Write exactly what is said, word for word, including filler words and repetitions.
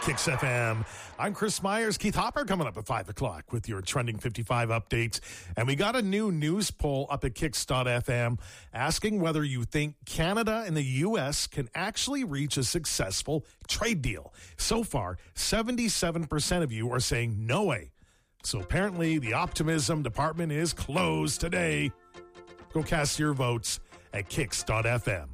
Kicks F M. I'm Chris Myers. Keith Hopper coming up at five o'clock with your Trending fifty-five updates. And we got a new news poll up at kicks dot f m asking whether you think Canada and the U S can actually reach a successful trade deal. So far, seventy-seven percent of you are saying no way. So apparently the optimism department is closed today. Go cast your votes at kicks dot f m.